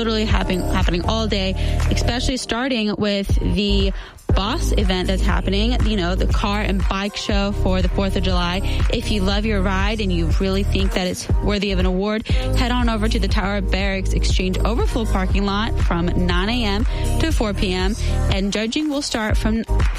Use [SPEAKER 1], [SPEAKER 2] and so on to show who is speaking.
[SPEAKER 1] literally happening all day, especially starting with the Boss event that's happening, the car and bike show for the 4th of July. If you love your ride and you really think that it's worthy of an award, head on over to the Tower Barracks Exchange Overflow parking lot from 9 a.m. to 4 p.m. and judging will start from